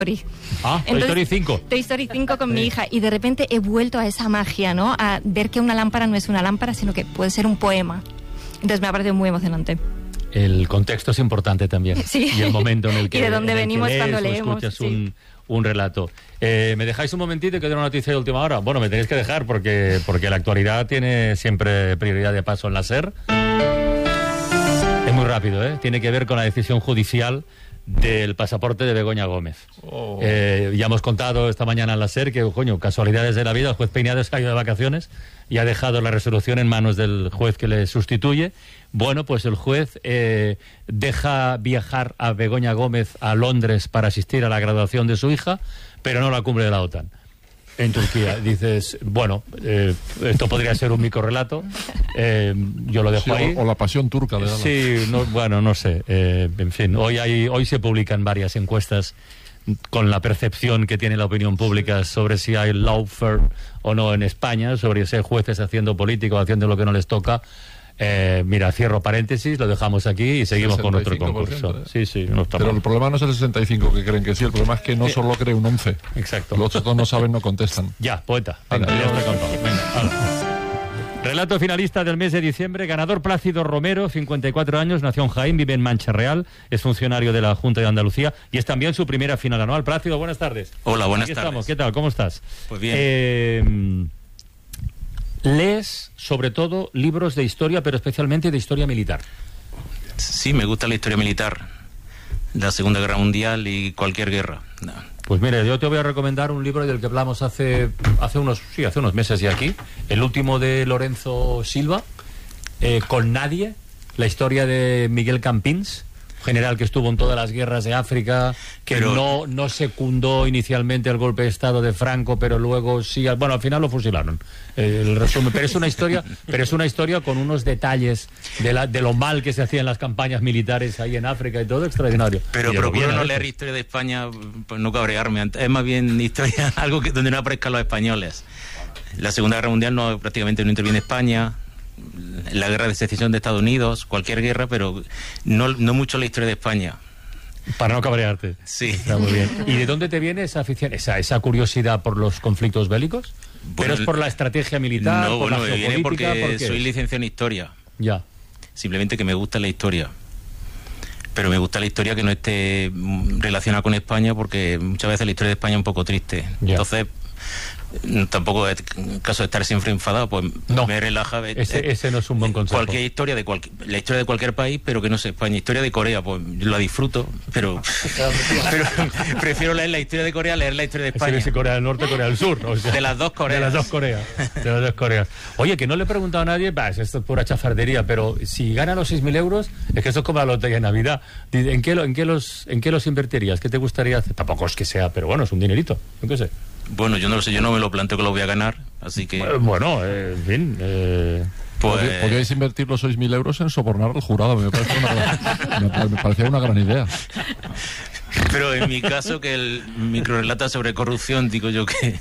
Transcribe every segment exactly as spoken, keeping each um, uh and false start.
Ah, Toy Story cinco. Toy Story cinco con sí. mi hija, y de repente he vuelto a esa magia, ¿no? A ver que una lámpara no es una lámpara, sino que puede ser un poema. Entonces me ha parecido muy emocionante. El contexto es importante también. Sí. Y el momento en el que, y de dónde en el venimos que lees cuando o leemos. escuchas Sí. un, un relato. Eh, ¿Me dejáis un momentito que doy una noticia de última hora? Bueno, me tenéis que dejar porque, porque la actualidad tiene siempre prioridad de paso en la SER. Es muy rápido, ¿eh? Tiene que ver con la decisión judicial del pasaporte de Begoña Gómez. Oh. Eh, ya hemos contado esta mañana en la SER que, coño, casualidades de la vida, el juez Peinado se ha ido de vacaciones y ha dejado la resolución en manos del juez que le sustituye. Bueno, pues el juez eh, deja viajar a Begoña Gómez a Londres para asistir a la graduación de su hija, pero no a la cumbre de la OTAN en Turquía. Dices, bueno, eh, esto podría ser un microrrelato, eh, yo lo dejo sí, ahí. O, o la pasión turca de Ana. Sí, no, bueno, no sé, eh, en fin, hoy, hay, hoy se publican varias encuestas con la percepción que tiene la opinión pública sobre si hay lawfare o no en España, sobre si hay jueces haciendo política o haciendo lo que no les toca. Eh, mira, cierro paréntesis, lo dejamos aquí y seguimos con nuestro concurso. ¿eh? Sí, sí, no está Pero mal. el problema no es el sesenta y cinco que creen que sí, el problema es que no solo cree un once. Exacto. Los otros no saben, no contestan. Ya, poeta. Venga, ya está contado. Venga, hala. Relato finalista del mes de diciembre, ganador Plácido Romero, cincuenta y cuatro años, nació en Jaén, vive en Mancha Real, es funcionario de la Junta de Andalucía y es también su primera final anual. Plácido, buenas tardes. Hola, buenas Aquí tardes. Estamos. ¿Qué tal? ¿Cómo estás? Pues bien. Eh, lees, sobre todo, libros de historia, pero especialmente de historia militar. Sí, me gusta la historia militar, la Segunda Guerra Mundial y cualquier guerra. No. Pues mire, yo te voy a recomendar un libro del que hablamos hace hace unos sí hace unos meses ya aquí, el último de Lorenzo Silva, eh, Con Nadie, la historia de Miguel Campins, general que estuvo en todas las guerras de África, que pero... no no secundó inicialmente el golpe de Estado de Franco, pero luego sí, bueno, al final lo fusilaron. Eh, el resumen, pero es una historia, pero es una historia con unos detalles de la de lo mal que se hacía en las campañas militares ahí en África y todo extraordinario. Pero procuro no leer historia de España, pues no cabrearme. Es más bien historia algo que donde no aparezcan los españoles. La Segunda Guerra Mundial no prácticamente no interviene España. La guerra de secesión de Estados Unidos, cualquier guerra, pero no, no mucho la historia de España. Para no cabrearte. Sí. Está muy bien. ¿Y de dónde te viene esa afición, esa, esa curiosidad por los conflictos bélicos? Bueno, ¿Pero es por la estrategia militar, no, por bueno, la me viene geopolítica? porque ¿Por qué? soy licenciado en historia. Ya. Simplemente que me gusta la historia. Pero me gusta la historia que no esté relacionada con España, porque muchas veces la historia de España es un poco triste. Ya. Entonces, tampoco es caso de estar siempre enfadado, pues no, me relaja. Ese, eh, ese no es un buen consejo. Cualquier historia de cualquier, la historia de cualquier país, pero que no sea España. Historia de Corea, pues la disfruto, pero, pero prefiero leer la historia de Corea a leer la historia de España. Es Corea del Norte, Corea del Sur. O sea, de las dos Coreas. De las dos Coreas. De las dos Coreas. Oye, que no le he preguntado a nadie, bah, esto es pura chafardería, pero si gana los seis mil euros, es que esto es como la lotería de Navidad. ¿En qué, lo, en, qué los, ¿En qué los invertirías? ¿Qué te gustaría hacer? Tampoco es que sea, pero bueno, es un dinerito. Yo qué sé. Bueno, yo no lo sé, yo no me lo planteo que lo voy a ganar, así que... Bueno, eh, en fin... Eh... Pues... Podríais invertir los seis mil euros en sobornar al jurado, me parece una gran, me parecía una gran idea. Pero en mi caso, que el microrelato sobre corrupción, digo yo que...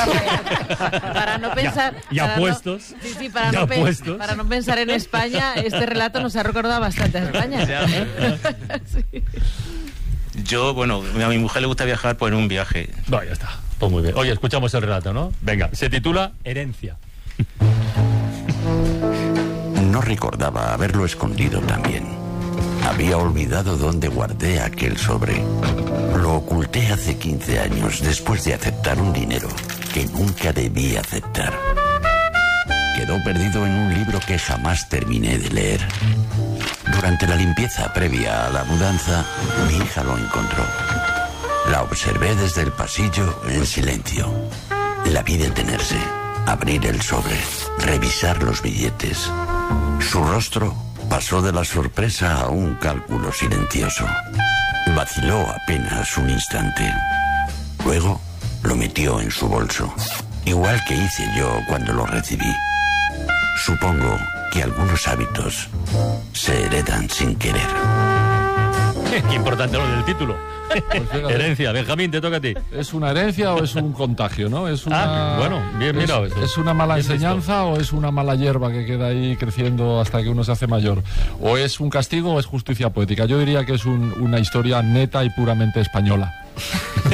Para no pensar... Ya, ya para puestos. No, sí, sí, para, ya no puestos. para no pensar en España, este relato nos ha recordado bastante a España. Sí. Yo, bueno, a mi mujer le gusta viajar, pues en un viaje. No, ya está. Pues muy bien. Oye, escuchamos el relato, ¿no? Venga, se titula Herencia. No recordaba haberlo escondido también. Había olvidado dónde guardé aquel sobre. Lo oculté hace quince años después de aceptar un dinero que nunca debí aceptar. Quedó perdido en un libro que jamás terminé de leer. Durante la limpieza previa a la mudanza, mi hija lo encontró. La observé desde el pasillo en silencio. La vi detenerse, abrir el sobre, revisar los billetes. Su rostro pasó de la sorpresa a un cálculo silencioso. Vaciló apenas un instante. Luego lo metió en su bolso, igual que hice yo cuando lo recibí. Supongo que algunos hábitos se heredan sin querer. Qué importante lo del título. Pues herencia. Benjamín, te toca a ti. ¿Es una herencia o es un contagio, no? Es una, ah, bueno, bien mirado es, eso. ¿Es una mala bien enseñanza visto. o es una mala hierba que queda ahí creciendo hasta que uno se hace mayor? ¿O es un castigo o es justicia poética? Yo diría que es un, una historia neta y puramente española.